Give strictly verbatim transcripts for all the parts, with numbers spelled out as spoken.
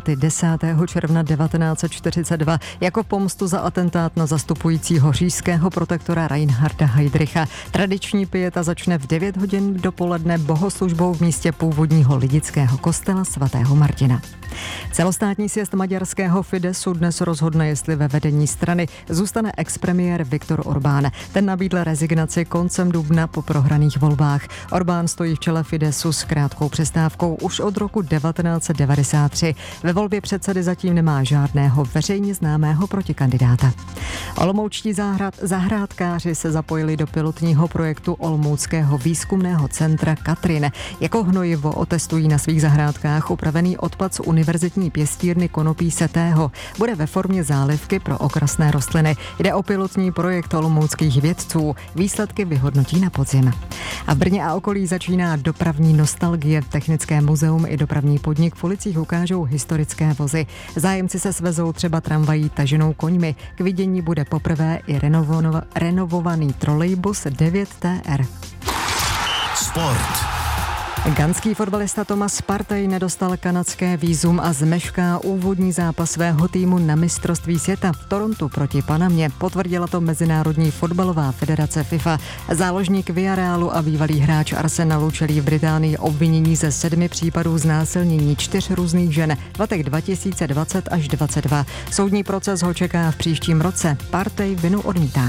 daty desátého června devatenáct set čtyřicet dva jako pomstu za atentát na zastupujícího říšského protektora Reinharda Heydricha. Tradiční pieta začne v devět hodin dopoledne bohoslužbou v místě původního lidického kostela svatého Martina. Celostátní sjezd maďarského Fidesu dnes rozhodne, jestli ve vedení strany zůstane expremiér Viktor Orbán. Ten nabídl rezignaci koncem dubna po prohraných volbách. Orbán stojí v čele Fidesu s krátkou přestávkou už od roku devatenáct set devadesát tři. Ve volbě předsedy zatím nemá žádného veřejně známého protikandidáta. Olomoučtí zahrad, zahrádkáři se zapojili do pilotního projektu Olomouckého výzkumného centra Katrin. Jako hnojivo otestují na svých zahrádkách upravený odpad z univerzitní pěstírny konopí setého. Bude ve formě zálivky pro okrasné rostliny. Jde o pilotní projekt olomouckých vědců. Výsledky vyhodnotí na podzim. A v Brně a okolí začíná dopravní nostalgie. Technické muzeum i dopravní podnik v ulicích ukážou historické vozy. Zájemci se svezou třeba tramvají taženou koňmi. K vidění bude poprvé i renovo- renovovaný trolejbus devět T R. Sport. Ganský fotbalista Thomas Partey nedostal kanadské vízum a zmešká úvodní zápas svého týmu na mistrovství světa v Torontu proti Panamě. Potvrdila to Mezinárodní fotbalová federace FIFA. Záložník Villarealu a bývalý hráč Arsenalu čelí v Británii obvinění ze sedmi případů znásilnění čtyř různých žen v letech dva tisíce dvacet až dvacet dva. Soudní proces ho čeká v příštím roce. Partey vinu odmítá.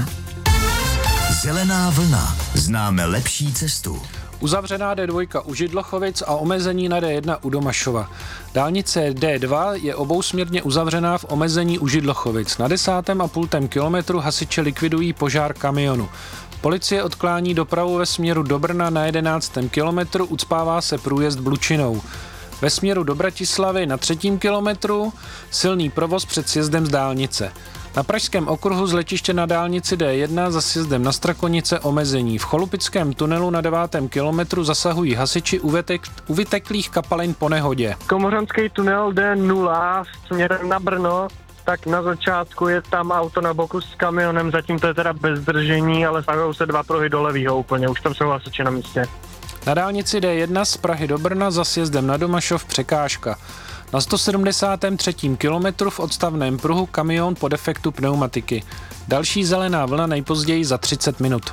Zelená vlna. Známe lepší cestu. Uzavřená D dva u Židlochovic a omezení na D jedna u Domašova. Dálnice D dva je obousměrně uzavřená v omezení u Židlochovic. Na desátém a půltém kilometru hasiče likvidují požár kamionu. Policie odklání dopravu ve směru do Brna na jedenáctém kilometru, ucpává se průjezd Blučinou. Ve směru do Bratislavy na třetím kilometru silný provoz před sjezdem z dálnice. Na pražském okruhu z letiště na dálnici D jedna za sjezdem na Strakonice omezení. V Cholupickém tunelu na devátém kilometru zasahují hasiči u, vytek, u vyteklých kapalin po nehodě. Komořanský tunel D nula směrem na Brno, tak na začátku je tam auto na boku s kamionem, zatím to je teda bez zdržení, ale stahují se dva pruhy do levýho úplně, už tam jsou hasiči na místě. Na dálnici D jedna z Prahy do Brna za sjezdem na Domašov překážka. Na sto sedmdesátém třetím kilometru v odstavném pruhu kamion po defektu pneumatiky. Další zelená vlna nejpozději za třicet minut.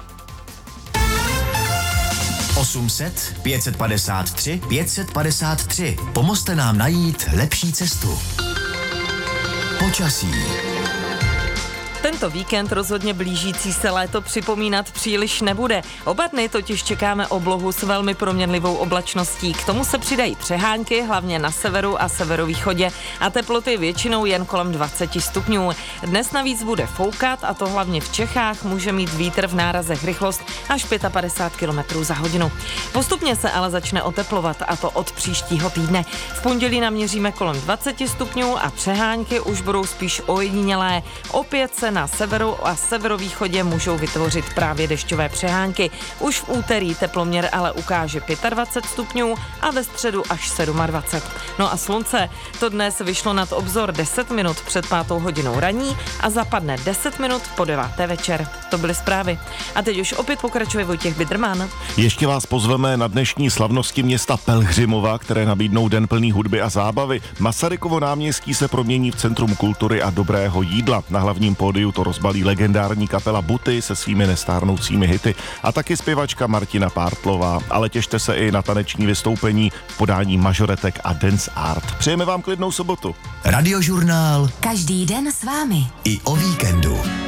osm set, pět set padesát tři, pět set padesát tři. Pomozte nám najít lepší cestu. Počasí. Tento víkend rozhodně blížící se léto připomínat příliš nebude. Oba dny totiž čekáme oblohu s velmi proměnlivou oblačností. K tomu se přidají přehánky, hlavně na severu a severovýchodě a teploty většinou jen kolem dvacet stupňů. Dnes navíc bude foukat a to hlavně v Čechách může mít vítr v nárazech rychlost až padesát pět kilometrů za hodinu. Postupně se ale začne oteplovat a to od příštího týdne. V pondělí naměříme kolem dvacet stupňů a přehánky už budou spíš ojedinělé. Opět se na severu a severovýchodě můžou vytvořit právě dešťové přehánky. Už v úterý teploměr ale ukáže dvacet pět stupňů a ve středu až dvacet sedm. No a slunce, to dnes vyšlo nad obzor deset minut před pátou hodinou raní a zapadne deset minut po deváté večer. To byly zprávy. A teď už opět pokračuje Vojtěch Bidrman. Ještě vás pozveme na dnešní slavnosti města Pelhřimova, které nabídnou den plný hudby a zábavy. Masarykovo náměstí se promění v centrum kultury a dobrého jídla. Na hlavním pódiu to rozbalí legendární kapela Buty se svými nestárnoucími hity a taky zpěvačka Martina Pártlová. Ale těšte se i na taneční vystoupení v podání mažoretek a dance art. Přejeme vám klidnou sobotu. Radiožurnál. Každý den s vámi. I o víkendu.